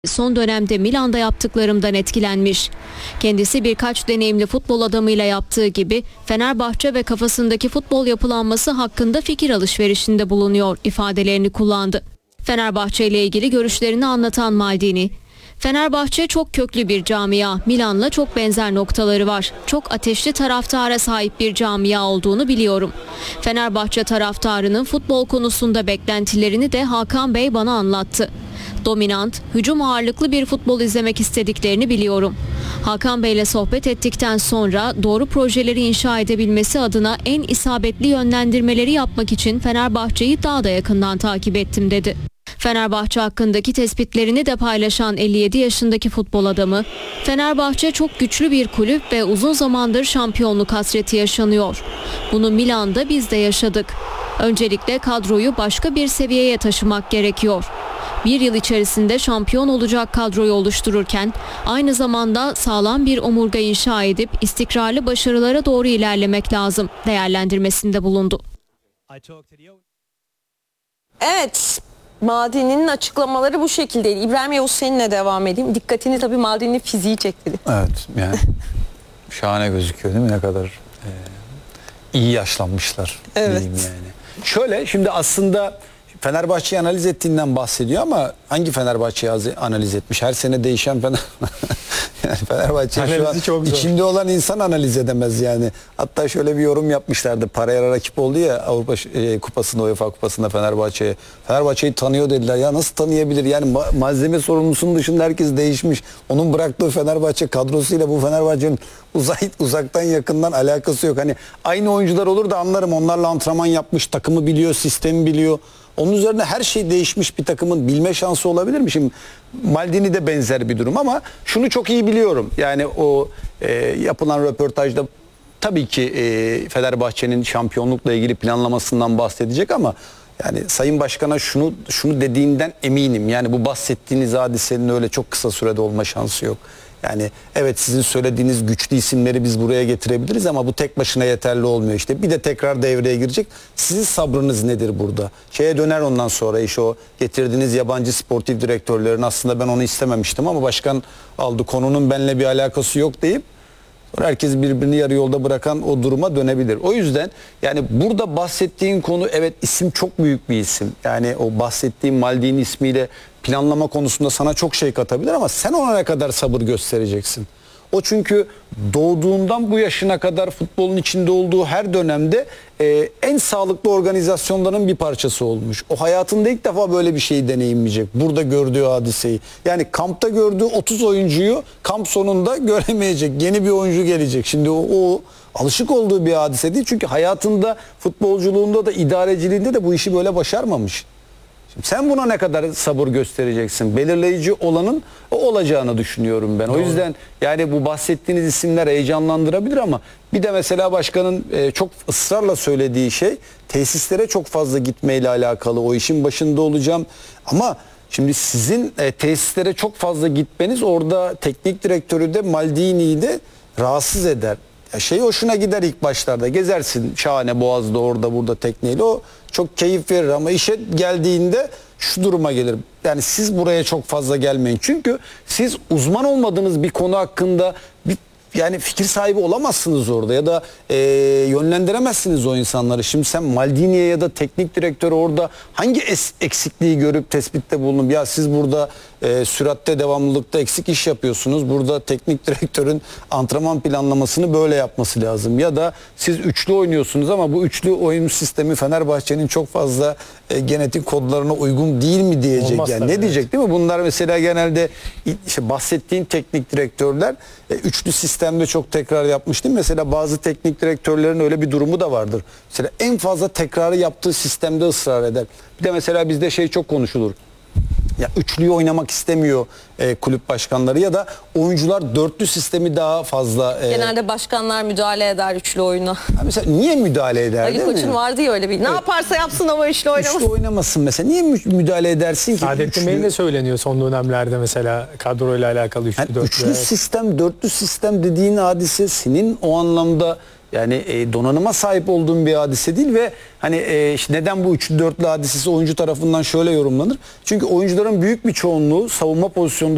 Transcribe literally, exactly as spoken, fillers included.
Son dönemde Milan'da yaptıklarımdan etkilenmiş. Kendisi birkaç deneyimli futbol adamıyla yaptığı gibi Fenerbahçe ve kafasındaki futbol yapılanması hakkında fikir alışverişinde bulunuyor ifadelerini kullandı. Fenerbahçe ile ilgili görüşlerini anlatan Maldini, "Fenerbahçe çok köklü bir camia, Milan'la çok benzer noktaları var. Çok ateşli taraftara sahip bir camia olduğunu biliyorum. Fenerbahçe taraftarının futbol konusunda beklentilerini de Hakan Bey bana anlattı. Dominant, hücum ağırlıklı bir futbol izlemek istediklerini biliyorum. Hakan Bey'le sohbet ettikten sonra doğru projeleri inşa edebilmesi adına en isabetli yönlendirmeleri yapmak için Fenerbahçe'yi daha da yakından takip ettim" dedi. Fenerbahçe hakkındaki tespitlerini de paylaşan elli yedi yaşındaki futbol adamı, "Fenerbahçe çok güçlü bir kulüp ve uzun zamandır şampiyonluk hasreti yaşanıyor. Bunu Milan'da biz de yaşadık. Öncelikle kadroyu başka bir seviyeye taşımak gerekiyor. Bir yıl içerisinde şampiyon olacak kadroyu oluştururken aynı zamanda sağlam bir omurga inşa edip istikrarlı başarılara doğru ilerlemek lazım" değerlendirmesinde bulundu. Evet, Maldini'nin açıklamaları bu şekildeydi. İbrahim Yavuz, seninle devam edeyim. Dikkatini tabii Maldini'nin fiziği çekti. Evet, yani şahane gözüküyor değil mi? Ne kadar e, iyi yaşlanmışlar. Evet. Diyeyim yani. Şöyle, şimdi aslında Fenerbahçe'yi analiz ettiğinden bahsediyor ama hangi Fenerbahçe'yi analiz etmiş? Her sene değişen Fener... yani Fenerbahçe şu an içinde olan insan analiz edemez yani. Hatta şöyle bir yorum yapmışlardı. Parayla rakip oldu ya Avrupa e, Kupası'nda, UEFA Kupası'nda Fenerbahçe'ye. Fenerbahçe'yi tanıyor dediler. Ya nasıl tanıyabilir? Yani ma malzeme sorumlusunun dışında herkes değişmiş. Onun bıraktığı Fenerbahçe kadrosuyla bu Fenerbahçe'nin uzay, uzaktan yakından alakası yok. Hani aynı oyuncular olur da anlarım. Onlarla antrenman yapmış, takımı biliyor, sistemi biliyor. Onun üzerine her şey değişmiş bir takımın bilme şansı olabilir mi? Şimdi Maldini de benzer bir durum ama şunu çok iyi biliyorum. Yani o e, yapılan röportajda tabii ki e, Fenerbahçe'nin şampiyonlukla ilgili planlamasından bahsedecek ama yani Sayın Başkan'a şunu şunu dediğinden eminim. Yani bu bahsettiğiniz hadisenin öyle çok kısa sürede olma şansı yok. Yani evet, sizin söylediğiniz güçlü isimleri biz buraya getirebiliriz ama bu tek başına yeterli olmuyor işte. Bir de tekrar devreye girecek. Sizin sabrınız nedir burada? Şeye döner ondan sonra iş o getirdiğiniz yabancı sportif direktörlerin aslında ben onu istememiştim ama başkan aldı, konunun benimle bir alakası yok deyip sonra herkes birbirini yarı yolda bırakan o duruma dönebilir. O yüzden yani burada bahsettiğin konu, evet, isim çok büyük bir isim. Yani o bahsettiğim Maldini ismiyle planlama konusunda sana çok şey katabilir ama sen ona ne kadar sabır göstereceksin? O çünkü doğduğundan bu yaşına kadar futbolun içinde olduğu her dönemde e, en sağlıklı organizasyonların bir parçası olmuş. O hayatında ilk defa böyle bir şeyi deneyimleyecek. Burada gördüğü hadiseyi. Yani kampta gördüğü otuz oyuncuyu kamp sonunda göremeyecek. Yeni bir oyuncu gelecek. Şimdi o, o alışık olduğu bir hadise değil. Çünkü hayatında, futbolculuğunda da, idareciliğinde de bu işi böyle başarmamış. Şimdi sen buna ne kadar sabır göstereceksin? Belirleyici olanın o olacağını düşünüyorum ben. Doğru. O yüzden yani bu bahsettiğiniz isimler heyecanlandırabilir ama bir de mesela başkanın e, çok ısrarla söylediği şey tesislere çok fazla gitmeyle alakalı. O işin başında olacağım ama şimdi sizin e, tesislere çok fazla gitmeniz orada teknik direktörü de Maldini'yi de rahatsız eder. Ya şey hoşuna gider ilk başlarda, gezersin şahane Boğaz'da orada burada tekneyle, o çok keyif verir ama işe geldiğinde şu duruma gelir. Yani siz buraya çok fazla gelmeyin çünkü siz uzman olmadığınız bir konu hakkında bir yani fikir sahibi olamazsınız orada ya da e, yönlendiremezsiniz o insanları. Şimdi sen Maldini'ye ya da teknik direktör orada hangi es eksikliği görüp tespitte bulunup ya siz burada e, süratte, devamlılıkta eksik iş yapıyorsunuz. Burada teknik direktörün antrenman planlamasını böyle yapması lazım. Ya da siz üçlü oynuyorsunuz ama bu üçlü oyun sistemi Fenerbahçe'nin çok fazla e, genetik kodlarına uygun değil mi diyecek. Olmaz yani ne evet. diyecek değil mi? Bunlar mesela genelde işte bahsettiğin teknik direktörler e, üçlü sistemde çok tekrar yapmış değil mi? Mesela bazı teknik direktörlerin öyle bir durumu da vardır. Mesela en fazla tekrarı yaptığı sistemde ısrar eder. Bir de mesela bizde şey çok konuşulur. Ya üçlüyü oynamak istemiyor e, kulüp başkanları ya da oyuncular dörtlü sistemi daha fazla. E, Genelde başkanlar müdahale eder üçlü oyuna. Mesela niye müdahale eder? Ali Koç'un vardı ya öyle bir. Ne evet. yaparsa yapsın ama üçlü oynamasın. Üçlü oynamasın mesela. Niye mü müdahale edersin ki? Saadettin Bey'in de söyleniyor son dönemlerde mesela kadroyla alakalı üçlü yani dörtlü. Üçlü evet. sistem, dörtlü sistem dediğin hadise senin o anlamda yani e, donanıma sahip olduğum bir hadise değil ve hani e, işte neden bu üçlü dörtlü hadisesi oyuncu tarafından şöyle yorumlanır? Çünkü oyuncuların büyük bir çoğunluğu savunma pozisyonunda